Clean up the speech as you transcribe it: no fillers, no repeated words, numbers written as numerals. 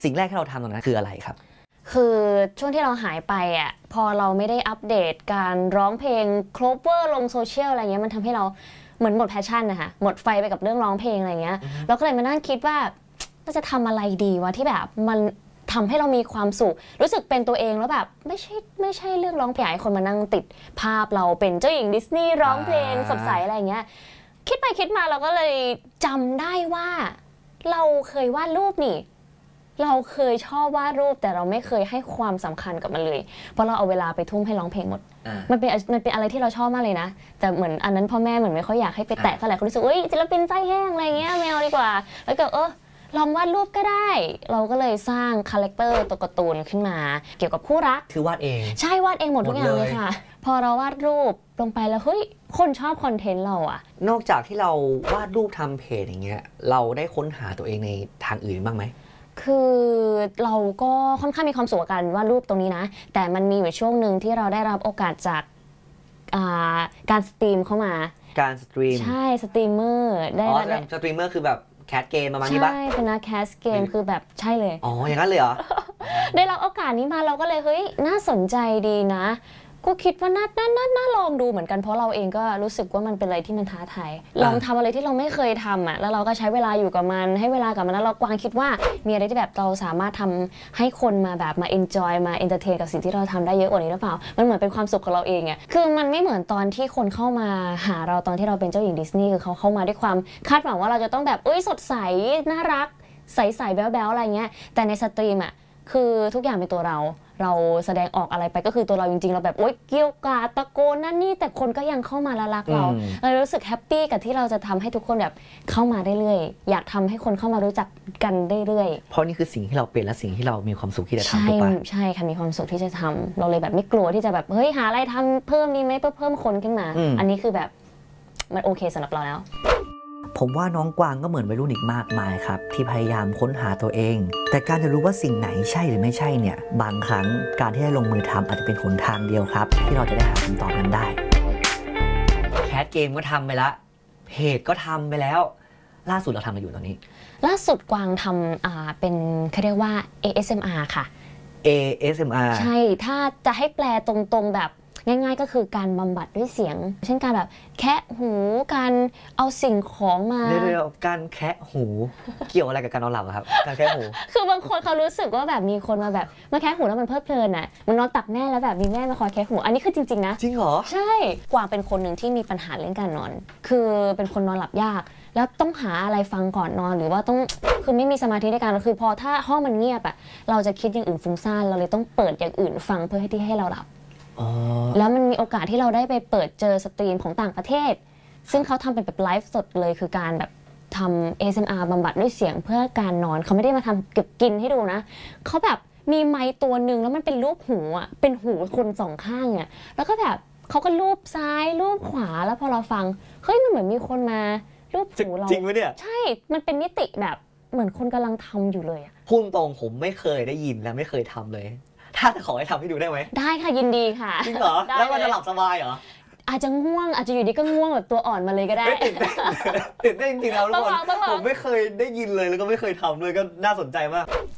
สิ่งแรกที่เราทำตอนนั้นคืออะไรครับคือช่วงที่เราหายไปอ่ะพอเราไม่ได้อัปเดตการร้องเพลงโคลเวอร์ลงโซเชียลอะไรเงี้ยมันทำให้เราเหมือนหมดแพชชั่นนะคะหมดไฟไปกับเรื่องร้องเพลงอะไรเงี้ยเราก็เลยมานั่งคิดว่าเราจะทำอะไรดีวะที่แบบมันทำให้เรามีความสุขรู้สึกเป็นตัวเองแล้วแบบไม่ใช่เรื่องร้องเพลงให้คนมานั่งติดภาพเราเป็นเจ้าหญิงดิสนีย์ร้องเพลงสดใสอะไรเงี้ยคิดไปคิดมาเราก็เลยจำได้ว่าเราเคยวาดรูปนี่เราเคยชอบวาดรูปแต่เราไม่เคยให้ความสำคัญกับมันเลยเพราะเราเอาเวลาไปทุ่มให้ร้องเพลงหมดมันเป็นอะไรที่เราชอบมากเลยนะแต่เหมือนอันนั้นพ่อแม่เหมือนไม่ค่อยอยากให้ไปแตะเท่าไหร่เขารู้สึกศิลปินไส้แห้งอะไรเงี้ยไม่เอาดีกว่าแล้วก็ลองวาดรูปก็ได้เราก็เลยสร้างคาแรคเตอร์ตัวการ์ตูนขึ้นมาเกี่ยวกับคู่รักคือวาดเองใช่วาดเองหมดทุกอย่างเลยค่ะพอเราวาดรูปลงไปแล้วคนชอบคอนเทนต์เราอะนอกจากที่เราวาดรูปทำเพจอย่างเงี้ยเราได้ค้นหาตัวเองในทางอื่นบ้างไหมคือเราก็ค่อนข้างมีความสุขกับการวาดรูปตรงนี้นะแต่มันมีอยู่ช่วงหนึ่งที่เราได้รับโอกาสจากการสตรีมเข้ามาการสตรีมใช่สตรีมเมอร์ได้สตรีมเมอร์คือแบบแคสเกมประมาณนี้ปะใช่เป็นนักแคสเกมคือแบบใช่เลยอย่างนั้นเลยเหรอได้รับโอกาสนี้มาเราก็เลยน่าสนใจดีนะก็คิดว่าน่าลองดูเหมือนกันเพราะเราเองก็รู้สึกว่ามันเป็นอะไรที่มันท้าทายลองทำอะไรที่เราไม่เคยทำอ่ะแล้วเราก็ใช้เวลาอยู่กับมันให้เวลากับมันแล้วเรากวางคิดว่ามีอะไรที่แบบเราสามารถทำให้คนมาแบบมา enjoy มา entertain กับสิ่งที่เราทำได้เยอะกว่านี้หรือเปล่ามันเหมือนเป็นความสุขของเราเองอ่ะคือมันไม่เหมือนตอนที่คนเข้ามาหาเราตอนที่เราเป็นเจ้าหญิงดิสนีย์คือเขาเข้ามาด้วยความคาดหวังว่าเราจะต้องแบบสดใสน่ารักใสๆแบ๊วๆอะไรเงี้ยแต่ในสตรีมอ่ะคือทุกอย่างเป็นตัวเราแสดงออกอะไรไปก็คือตัวเราจริงๆเราแบบเกี้ยวกาดตะโกนนั่นนี่แต่คนก็ยังเข้ามารักเรารู้สึกแฮปปี้กับที่เราจะทำให้ทุกคนแบบเข้ามาได้เรื่อยอยากทำให้คนเข้ามารู้จักกันได้เรื่อยเพราะนี่คือสิ่งที่เราเป็นและสิ่งที่เรามีความสุขที่จะทำถูกปะใช่ค่ะมีความสุขที่จะทำเราเลยแบบไม่กลัวที่จะแบบหาอะไรทำเพิ่มดีไหมเพื่อเพิ่มคนขึ้นมาอันนี้คือแบบมันโอเคสำหรับเราแล้วผมว่าน้องกวางก็เหมือนวัยรุ่นอีกมากมายครับที่พยายามค้นหาตัวเองแต่การจะรู้ว่าสิ่งไหนใช่หรือไม่ใช่เนี่ยบางครั้งการที่ได้ลงมือทำอาจจะเป็นหนทางเดียวครับที่เราจะได้หาคำตอบนั้นได้แคสเกมก็ทำไปแล้วเพจก็ทำไปแล้วล่าสุดเราทำอะไรอยู่ตอนนี้ล่าสุดกวางทำเป็นเขาเรียกว่า ASMR ค่ะ ASMR ใช่ถ้าจะให้แปลตรงๆแบบง่ายๆก็คือการบำบัดด้วยเสียงเช่นการแบบแคะหูการเอาสิ่งของมาเดี๋ยวการแคะหูเกี่ยวอะไรกับการนอนหลับครับการแคะหูคือบางคนเขารู้สึกว่าแบบมีคนมาแบบมาแคะหูแล้วมันเพลิดเพลินอ่ะมันนอนตักแม่แล้วแบบมีแม่มาคอยแคะหูอันนี้คือจริงๆนะจริงเหรอใช่กวางเป็นคนหนึ่งที่มีปัญหาเรื่องการนอนคือเป็นคนนอนหลับยากแล้วต้องหาอะไรฟังก่อนนอนหรือว่าต้องคือไม่มีสมาธิในการคือพอถ้าห้องมันเงียบอ่ะเราจะคิดอย่างอื่นฟุ้งซ่านเราเลยต้องเปิดอย่างอื่นฟังเพื่อให้เราหลับแล้วมันมีโอกาสที่เราได้ไปเปิดเจอสตรีมของต่างประเทศซึ่งเขาทำเป็นแบบไลฟ์สดเลยคือการแบบทำ ASMR บำบัดด้วยเสียงเพื่อการนอนเขาไม่ได้มาทำเก็บกินให้ดูนะเขาแบบมีไมค์ตัวหนึ่งแล้วมันเป็นรูปหูอ่ะเป็นหูคนสองข้างอ่ะแล้วก็แบบเขาก็รูปซ้ายรูปขวาแล้วพอเราฟังมันเหมือนมีคนมารูปหูเราจริงไหมเนี่ยใช่มันเป็นมิติแบบเหมือนคนกำลังทำอยู่เลยอ่ะพูดตรงผมไม่เคยได้ยินและไม่เคยทำเลยถ้าจะขอให้ทำให้ดูได้ไหมได้ค่ะยินดีค่ะจริงเหรอแล้วมันจะหลับสบายเหรออาจจะง่วงอาจจะอยู่ดีก็ง่วงแบบตัวอ่อนมาเลยก็ได้ตื่นเต้นจริงๆแล้วทุกคนผมไม่เคยได้ยินเลยแล้วก็ไม่เคยทำเลยก็น่าสนใจมาก